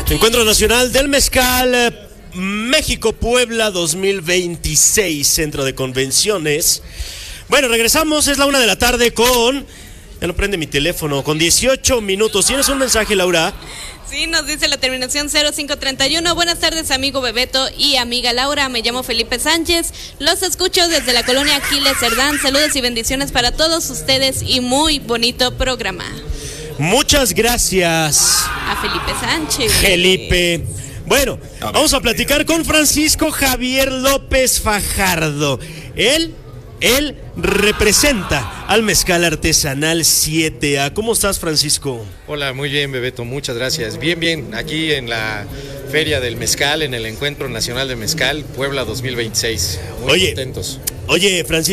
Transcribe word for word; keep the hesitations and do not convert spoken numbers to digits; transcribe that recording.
Encuentro Nacional del Mezcal, México-Puebla dos mil veintiséis, Centro de Convenciones. Bueno, regresamos, es la una de la tarde con... Ya no prende mi teléfono, con dieciocho minutos. ¿Tienes un mensaje, Laura? Sí, nos dice la terminación cero cinco treinta y uno. Buenas tardes, amigo Bebeto y amiga Laura. Me llamo Felipe Sánchez. Los escucho desde la colonia Aquiles Cerdán. Saludos y bendiciones para todos ustedes y muy bonito programa. Muchas gracias a Felipe Sánchez. Felipe. Bueno, vamos a platicar con Francisco Javier López Fajardo. Él, él representa al mezcal artesanal siete A. ¿Cómo estás, Francisco? Hola, muy bien, Bebeto, muchas gracias. Bien, bien, aquí en la Feria del Mezcal, en el Encuentro Nacional de Mezcal, Puebla dos mil veintiséis. Muy oye, contentos. Oye, Francisco.